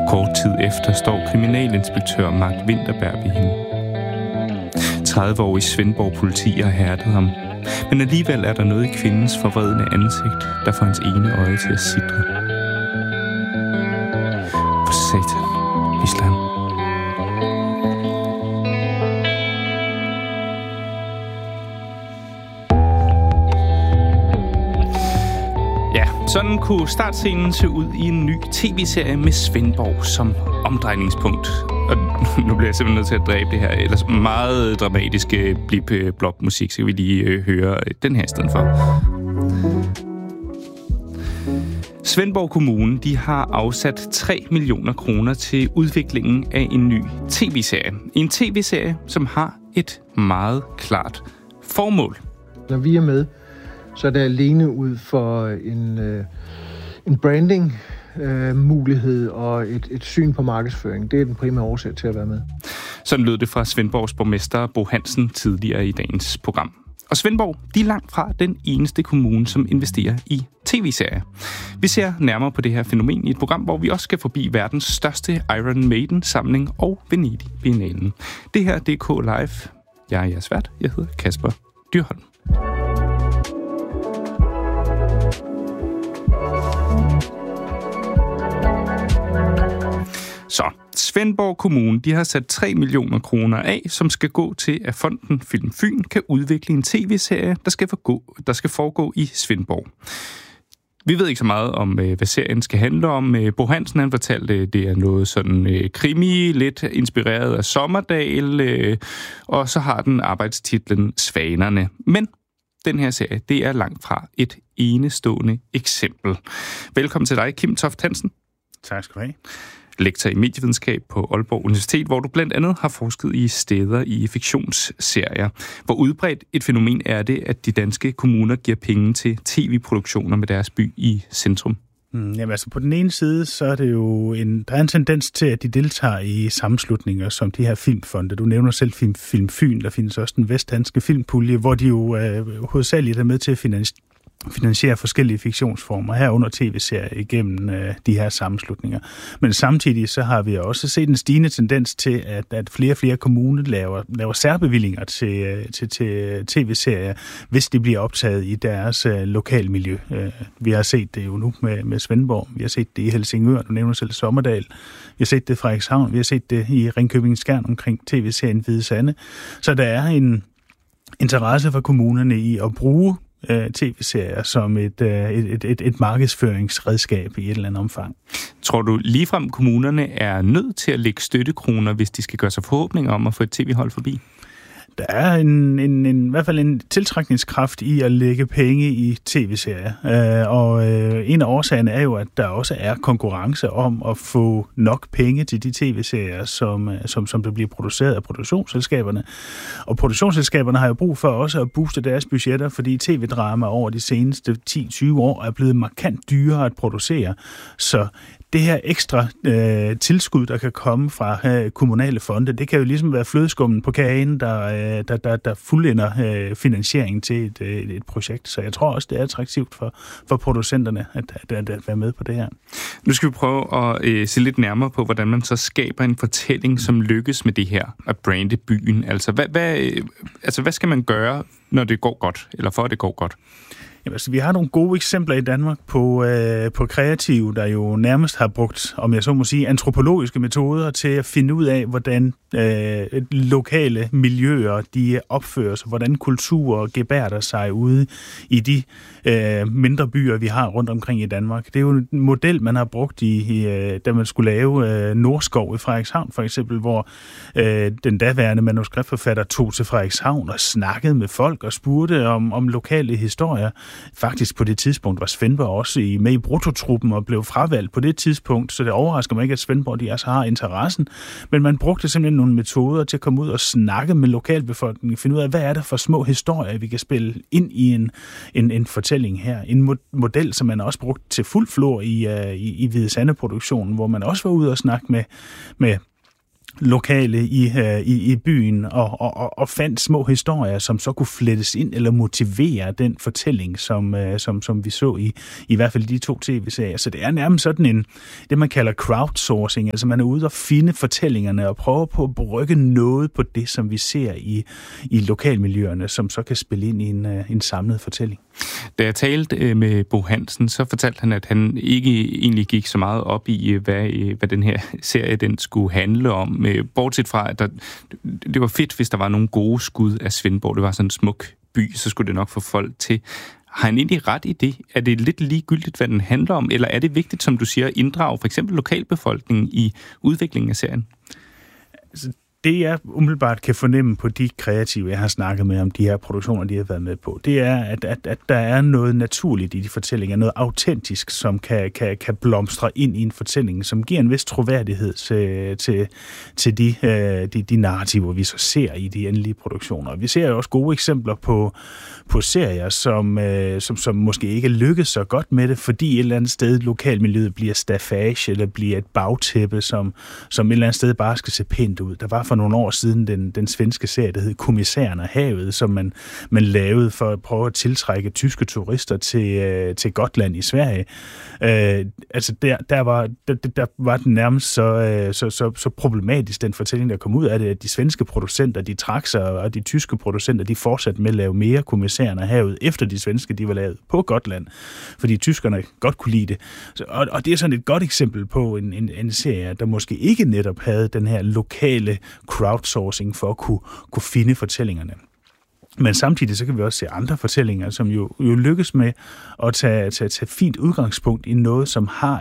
Kort tid efter står kriminalinspektør Mark Winterberg ved hende. 30-årig Svendborg politi har hærdet ham, men alligevel er der noget i kvindens forvredne ansigt, der får hans ene øje til at sidre. For satan, hvisler han. Sådan kunne startscenen se ud i en ny tv-serie med Svendborg som omdrejningspunkt. Og nu bliver jeg simpelthen nødt til at dræbe det her ellers meget dramatiske blip-blop-musik, så kan vi lige høre den her i stedet for. Svendborg Kommune, de har afsat 3 millioner kroner til udviklingen af en ny tv-serie. En tv-serie, som har et meget klart formål. Når vi er med, så er det alene ud for en branding mulighed og et syn på markedsføring. Det er den primære årsag til at være med. Sådan lød det fra Svendborgs borgmester Bo Hansen tidligere i dagens program. Og Svendborg, de er langt fra den eneste kommune, som investerer i tv-serier. Vi ser nærmere på det her fænomen i et program, hvor vi også skal forbi verdens største Iron Maiden-samling og Venedig-biennalen. Det her, det er K Live. Jeg er jeres vært. Jeg hedder Kasper Dyrholm. Så Svendborg Kommune, de har sat 3 millioner kroner af, som skal gå til, at Fonden Film Fyn kan udvikle en tv-serie, der skal foregå i Svendborg. Vi ved ikke så meget om, hvad serien skal handle om. Bo Hansen, han fortalte, det er noget sådan krimi, lidt inspireret af Sommerdal, og så har den arbejdstitlen Svanerne. Men den her serie, det er langt fra et enestående eksempel. Velkommen til dig, Kim Toft Hansen. Tak skal du have. Lektor i medievidenskab på Aalborg Universitet, hvor du blandt andet har forsket i steder i fiktionsserier. Hvor udbredt et fænomen er det, at de danske kommuner giver penge til tv-produktioner med deres by i centrum? Jamen altså på den ene side, så er det jo der er en tendens til, at de deltager i sammenslutninger som de her filmfonde. Du nævner selv Film Fyn, der findes også den vestdanske filmpulje, hvor de jo hovedsageligt er med til at finansiere forskellige fiktionsformer, herunder tv-serier igennem de her sammenslutninger. Men samtidig så har vi også set en stigende tendens til, at flere og flere kommuner laver særbevillinger til tv-serier, hvis de bliver optaget i deres lokalmiljø. Vi har set det jo nu med Svendborg, vi har set det i Helsingør, du nævner selv Sommerdal, vi har set det i Frederikshavn, vi har set det i Ringkøbing Skjern omkring tv-serien Hvide Sande. Så der er en interesse for kommunerne i at bruge tv-serier som et markedsføringsredskab i et eller andet omfang. Tror du ligefrem kommunerne er nødt til at lægge støttekroner, hvis de skal gøre sig forhåbninger om at få et tv-hold forbi? Der er i hvert fald en tiltrækningskraft i at lægge penge i tv-serier. Og en af årsagerne er jo, at der også er konkurrence om at få nok penge til de tv-serier, som der bliver produceret af produktionsselskaberne. Og produktionsselskaberne har jo brug for også at booste deres budgetter, fordi tv-drama over de seneste 10-20 år er blevet markant dyrere at producere. Så det her ekstra tilskud, der kan komme fra kommunale fonde, det kan jo ligesom være flødeskummen på kagen, der fuldender finansieringen til et projekt. Så jeg tror også, det er attraktivt for producenterne at være med på det her. Nu skal vi prøve at se lidt nærmere på, hvordan man så skaber en fortælling, som lykkes med det her at brande byen. Altså, hvad skal man gøre, når det går godt, eller for at det går godt? Jamen, altså, vi har nogle gode eksempler i Danmark på kreative, der jo nærmest har brugt, om jeg så må sige, antropologiske metoder til at finde ud af, hvordan lokale miljøer de opfører sig, hvordan kulturer gebærder sig ude i de mindre byer, vi har rundt omkring i Danmark. Det er jo en model, man har brugt da man skulle lave Nordskov i Frederikshavn, for eksempel, hvor den daværende manuskriptforfatter tog til Frederikshavn og snakkede med folk og spurgte om lokale historier. Faktisk på det tidspunkt var Svendborg også med i bruttotruppen og blev fravalgt på det tidspunkt, så det overrasker mig ikke, at Svendborg de altså har interessen. Men man brugte simpelthen nogle metoder til at komme ud og snakke med lokalbefolkningen, finde ud af, hvad er der for små historier, vi kan spille ind i en fortælling her. En model, som man også brugt til fuld flor i Hvide Sande-produktionen, hvor man også var ude og snakke med lokale i byen og fandt små historier, som så kunne flettes ind eller motivere den fortælling, som vi så i hvert fald de 2 tv-serier. Så det er nærmest sådan det man kalder crowdsourcing, altså man er ude og finde fortællingerne og prøve på at brygge noget på det, som vi ser i lokalmiljøerne, som så kan spille ind i en samlet fortælling. Da jeg talte med Bo Hansen, så fortalte han, at han ikke egentlig gik så meget op i, hvad den her serie den skulle handle om. Bortset fra, at det var fedt, hvis der var nogle gode skud af Svendborg. Det var sådan en smuk by, så skulle det nok få folk til. Har han egentlig ret i det? Er det lidt ligegyldigt, hvad den handler om? Eller er det vigtigt, som du siger, at inddrage for eksempel lokalbefolkningen i udviklingen af serien? Altså, det jeg umiddelbart kan fornemme på de kreative, jeg har snakket med om de her produktioner, de har været med på, det er, at der er noget naturligt i de fortællinger, noget autentisk, som kan blomstre ind i en fortælling, som giver en vis troværdighed til de narrativer, vi så ser i de endelige produktioner. Vi ser jo også gode eksempler på serier, som måske ikke lykkes så godt med det, fordi et eller andet sted lokalmiljøet bliver staffage, eller bliver et bagtæppe, som et eller andet sted bare skal se pænt ud. Der var for nogle år siden den svenske serie, der hed Kommissæren og havet, som man lavede for at prøve at tiltrække tyske turister til Gotland i Sverige. Altså der var den nærmest så problematisk, den fortælling, der kom ud af det, at de svenske producenter, de trak sig, og de tyske producenter, de fortsatte med at lave mere Kommissæren og havet, efter de svenske, de var lavet på Gotland, fordi tyskerne godt kunne lide det. Og det er sådan et godt eksempel på en serie, der måske ikke netop havde den her lokale crowdsourcing for at kunne finde fortællingerne. Men samtidig så kan vi også se andre fortællinger, som jo lykkes med at tage fint udgangspunkt i noget, som har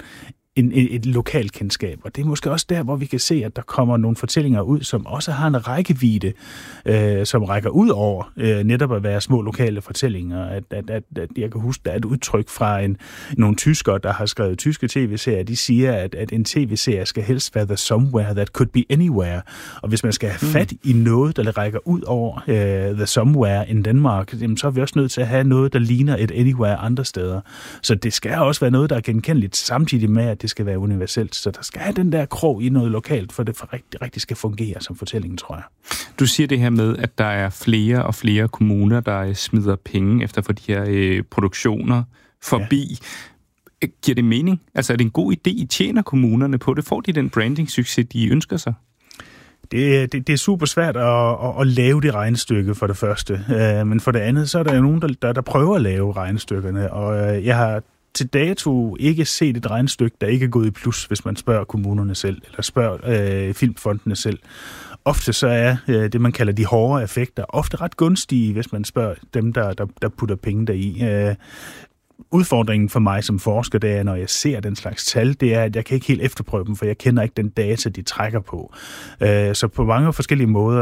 et lokalt kendskab. Og det er måske også der, hvor vi kan se, at der kommer nogle fortællinger ud, som også har en rækkevidde, som rækker ud over netop at være små lokale fortællinger. At jeg kan huske, der er et udtryk fra nogle tyskere, der har skrevet tyske tv-serier. De siger, at en tv-serie skal helst være the somewhere that could be anywhere. Og hvis man skal have fat i noget, der rækker ud over the somewhere in Denmark, så er vi også nødt til at have noget, der ligner et anywhere andre steder. Så det skal også være noget, der er genkendeligt, samtidig med, at det skal være universelt. Så der skal have den der krog i noget lokalt, for det rigtig skal fungere som fortællingen, tror jeg. Du siger det her med, at der er flere og flere kommuner, der smider penge efter for de her produktioner forbi. Ja. Giver det mening? Altså er det en god idé, I tjener kommunerne på det? Får de den branding-succes, de ønsker sig? Det er super svært at lave det regnestykke for det første. Men for det andet, så er der jo nogen, der prøver at lave regnestykkerne, og jeg har til dato ikke set et regnestykke, der ikke er gået i plus, hvis man spørger kommunerne selv, eller spørger filmfondene selv. Ofte så er det, man kalder de hårde effekter, ofte ret gunstige, hvis man spørger dem, der putter penge deri. Udfordringen for mig som forsker, det er, når jeg ser den slags tal, det er, at jeg kan ikke helt efterprøve dem, for jeg kender ikke den data, de trækker på. Så på mange forskellige måder,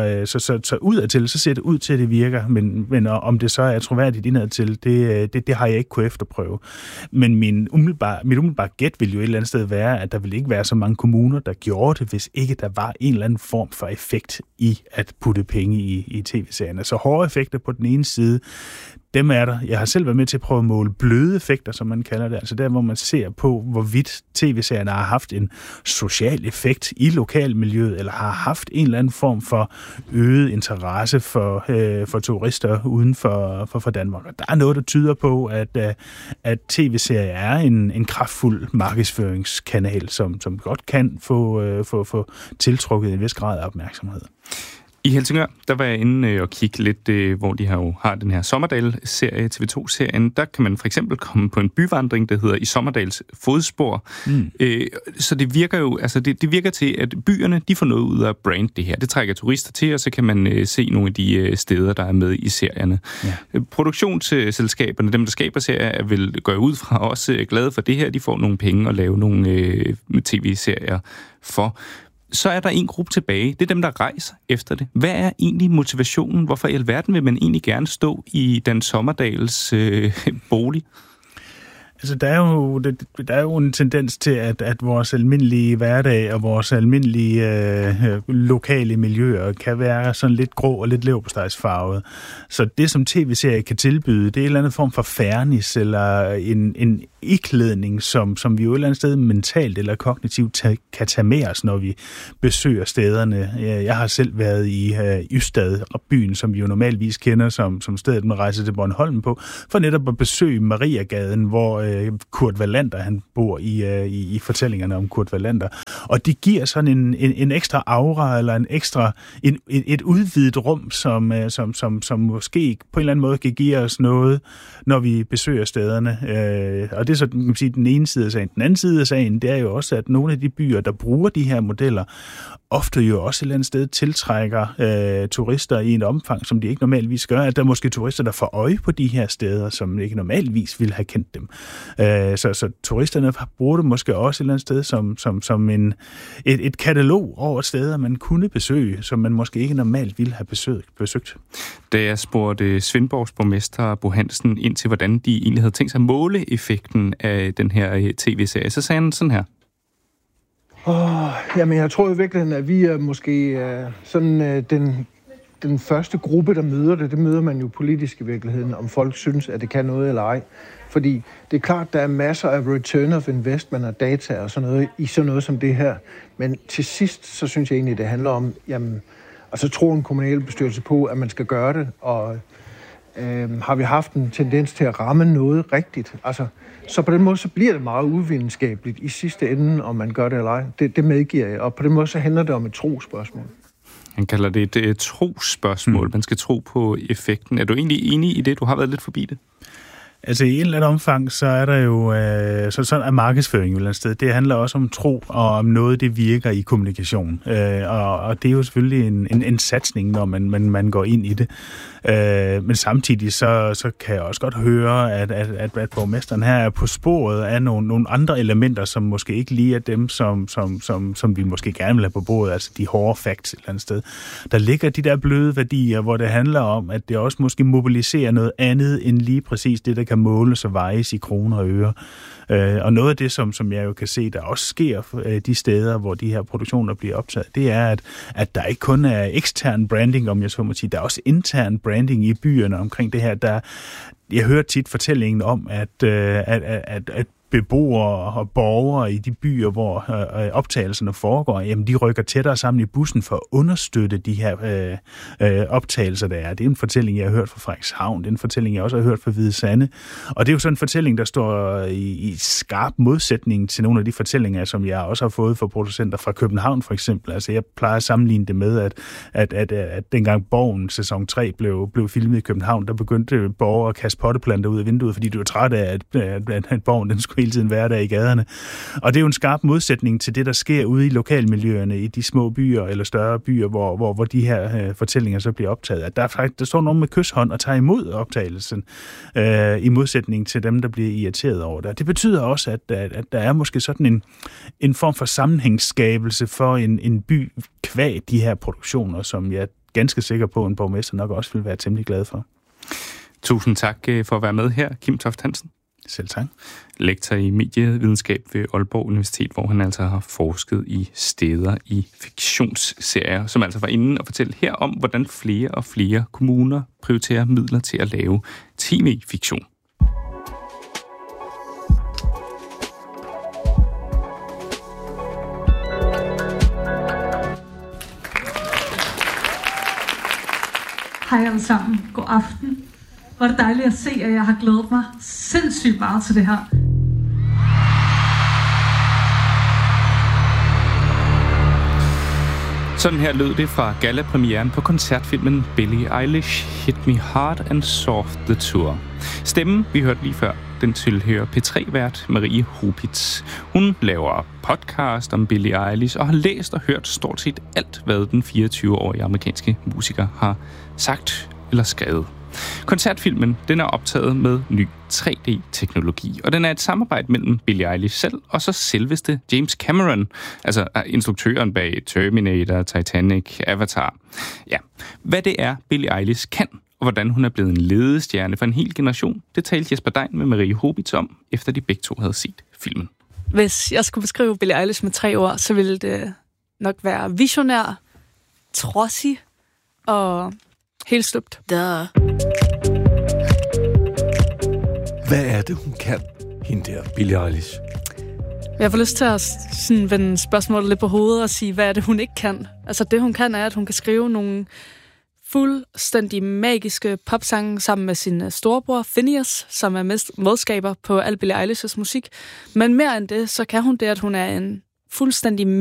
så udadtil, så ser det ud til, at det virker, men om det så er troværdigt indadtil, det har jeg ikke kunne efterprøve. Men mit umiddelbare gæt vil jo et eller andet sted være, at der vil ikke være så mange kommuner, der gjorde det, hvis ikke der var en eller anden form for effekt i at putte penge i tv-serierne. Så hårde effekter på den ene side, dem er der. Jeg har selv været med til at prøve at måle bløde effekter, som man kalder det. Altså der, hvor man ser på, hvorvidt tv-serierne har haft en social effekt i lokalmiljøet, eller har haft en eller anden form for øget interesse for turister uden for Danmark. Og der er noget, der tyder på, at tv-serier er en kraftfuld markedsføringskanal, som godt kan få tiltrukket en vis grad af opmærksomhed. I Helsingør, der var jeg inde og kigge lidt, hvor de har den her Sommerdal-serie, TV2-serien. Der kan man for eksempel komme på en byvandring, der hedder I Sommerdals fodspor. Så det virker jo, altså det virker til, at byerne, de får noget ud af brand det her. Det trækker turister til, og så kan man se nogle af de steder, der er med i serierne. Ja. Produktionsselskaberne, dem der skaber serier, er vel, går ud fra også glade for det her. De får nogle penge at lave nogle tv-serier for. Så er der en gruppe tilbage. Det er dem, der rejser efter det. Hvad er egentlig motivationen? Hvorfor i alverden vil man egentlig gerne stå i Dan Sommerdals bolig? Altså, der er jo en tendens til, at vores almindelige hverdag og vores almindelige lokale miljøer kan være sådan lidt grå og lidt leverpostejsfarvet. Så det, som tv-serier kan tilbyde, det er en eller anden form for fernis eller en iklædning, som vi jo et eller andet sted mentalt eller kognitivt kan tage med os, når vi besøger stederne. Jeg har selv været i Ystad, byen, som vi jo normalvis kender som stedet, man rejser til Bornholm på, for netop at besøge Mariagaden, hvor Kurt Wallander, han bor i fortællingerne om Kurt Wallander. Og det giver sådan en ekstra aura, eller et udvidet rum, som måske på en eller anden måde kan give os noget, når vi besøger stederne. Og det er så, kan man sige, den ene side af sagen. Den anden side af sagen, det er jo også, at nogle af de byer, der bruger de her modeller, ofte jo også et eller andet sted tiltrækker turister i en omfang, som de ikke normalvis gør. At der er måske turister, der får øje på de her steder, som ikke normalvis ville have kendt dem. Så turisterne bruger det måske også et eller andet sted som et katalog over steder, man kunne besøge, som man måske ikke normalt ville have besøgt. Da jeg spurgte Svendborgs borgmester Bo Hansen ind til, hvordan de egentlig havde tænkt sig at måle effekten af den her tv-serie, så sagde han sådan her. Jamen, jeg tror i virkeligheden, at vi er måske sådan den første gruppe, der møder det. Det møder man jo politisk i virkeligheden, om folk synes, at det kan noget eller ej. Fordi det er klart, der er masser af return of investment og data og sådan noget i sådan noget som det her. Men til sidst, så synes jeg egentlig, det handler om, jamen, altså tror en kommunalbestyrelse på, at man skal gøre det, og har vi haft en tendens til at ramme noget rigtigt. Altså, så på den måde, så bliver det meget uvidenskabeligt i sidste ende, om man gør det eller ej. Det medgiver jeg, og på den måde, så handler det om et trospørgsmål. Han kalder det et trospørgsmål. Man skal tro på effekten. Er du egentlig enig i det? Du har været lidt forbi det. Altså i en eller anden omfang, så er der jo sådan en markedsføring et eller andet sted. Det handler også om tro og om noget, det virker i kommunikation. Og det er jo selvfølgelig en satsning, når man går ind i det. Men samtidig så kan jeg også godt høre, at borgmesteren her er på sporet af nogle andre elementer, som måske ikke lige er dem, som vi måske gerne vil have på bordet, altså de hårde facts et eller andet sted. Der ligger de der bløde værdier, hvor det handler om, at det også måske mobiliserer noget andet end lige præcis det, der kan måles og vejes i kroner og øre. Og noget af det, som jeg jo kan se, der også sker de steder, hvor de her produktioner bliver optaget, det er, at der ikke kun er ekstern branding, om jeg så må sige, der er også intern branding i byerne omkring det her. Jeg hører tit fortællingen om, at beboere og borgere i de byer, hvor optagelserne foregår, jamen de rykker tættere sammen i bussen for at understøtte de her optagelser, der er. Det er en fortælling, jeg har hørt fra Frederikshavn. Det er en fortælling, jeg også har hørt fra Hvide Sande. Og det er jo sådan en fortælling, der står i skarp modsætning til nogle af de fortællinger, som jeg også har fået fra producenter fra København, for eksempel. Altså jeg plejer at sammenligne det med, at dengang Borgen sæson 3 blev filmet i København, der begyndte borgere at kaste potteplanter ud af vinduet, fordi de var trætte af, at Borgen den skulle hele tiden være der i gaderne. Og det er jo en skarp modsætning til det, der sker ude i lokalmiljøerne, i de små byer eller større byer, hvor de her fortællinger så bliver optaget. At der står nogen med kysshånd og tager imod optagelsen, i modsætning til dem, der bliver irriteret over det. Det betyder også, at der er måske sådan en form for sammenhængsskabelse for en by kvad de her produktioner, som jeg er ganske sikker på, en borgmester nok også vil være temmelig glad for. Tusind tak for at være med her, Kim Toft Hansen. Selv tak. Lektor i medievidenskab ved Aalborg Universitet, hvor han altså har forsket i steder i fiktionsserier, som altså var inde og fortælle her om, hvordan flere og flere kommuner prioriterer midler til at lave tv-fiktion. Hej alle sammen. God aften. Hvor er det dejligt at se, at jeg har glædet mig sindssygt meget til det her. Sådan her lød det fra gala-premieren på koncertfilmen Billie Eilish, Hit Me Hard and Soft The Tour. Stemmen, vi hørte lige før, den tilhører P3-vært Marie Hopitz. Hun laver podcast om Billie Eilish og har læst og hørt stort set alt, hvad den 24-årige amerikanske musiker har sagt eller skrevet. Koncertfilmen, den er optaget med ny 3D-teknologi, og den er et samarbejde mellem Billie Eilish selv og så selveste James Cameron, altså instruktøren bag Terminator, Titanic, Avatar. Ja, hvad det er, Billie Eilish kan, og hvordan hun er blevet en ledestjerne for en hel generation, det talte Jesper Dein med Marie Hobitz om, efter de begge to havde set filmen. Hvis jeg skulle beskrive Billie Eilish med 3 ord, så ville det nok være visionær, trodsig og helt støbt. Hvad er det, hun kan, hende der, Billie Eilish? Jeg får lyst til at sådan vende spørgsmålet lidt på hovedet og sige, hvad er det, hun ikke kan? Altså det, hun kan, er, at hun kan skrive nogle fuldstændig magiske popsange sammen med sin storebror Phineas, som er medskaber på al Billie Eilish's musik. Men mere end det, så kan hun det, at hun er en fuldstændig